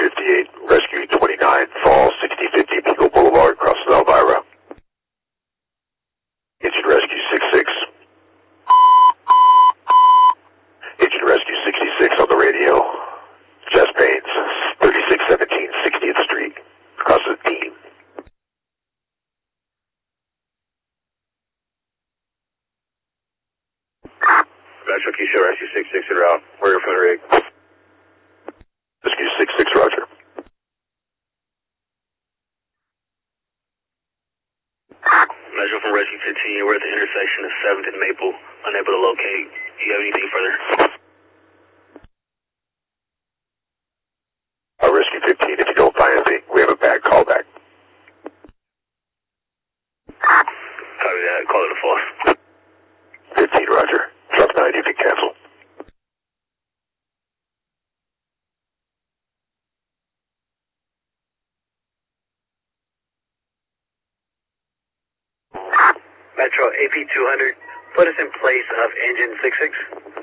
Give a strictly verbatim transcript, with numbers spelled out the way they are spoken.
fifty-eight, Rescue twenty-nine, Fall sixty fifty, Pico Boulevard, across from Elvira. Engine Rescue sixty-six. Engine Rescue sixty-six on the radio. Chest pains, thirty-six seventeen, sixtieth Street, across the Dean. Metro Keisha, Rescue sixty-six en route. Where are you from the rig? Rescue sixty-six, roger. Metro from Rescue fifteen, we're at the intersection of seventh and Maple, unable to locate. Do you have anything further? Uh, Rescue fifteen, if you don't find anything, we have a bad callback. Copy that, call it a false. fifteen, roger. Drop nine, you can cancel. Metro A P two hundred, put us in place of engine sixty-six.